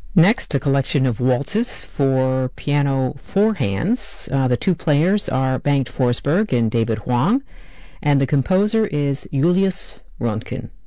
Next, a collection of waltzes for piano four hands. The two players are Bengt Forsberg and David Huang, and the composer is Julius Röntgen.